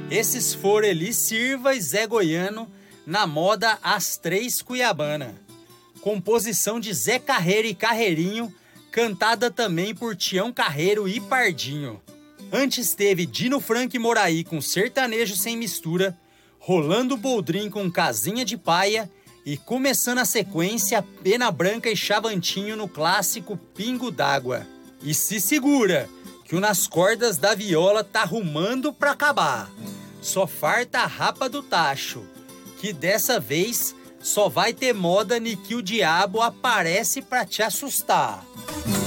Esses foram Eli Silva e Zé Goiano na moda As Três Cuiabana. Composição de Zé Carreiro e Carreirinho, cantada também por Tião Carreiro e Pardinho. Antes teve Dino Franco e Moraí com Sertanejo Sem Mistura, Rolando Boldrin com Casinha de Paia e começando a sequência Pena Branca e Chavantinho no clássico Pingo d'Água. E se segura, que o Nas Cordas da Viola tá rumando pra acabar. Só farta a rapa do tacho, que dessa vez só vai ter moda ni que o diabo aparece pra te assustar.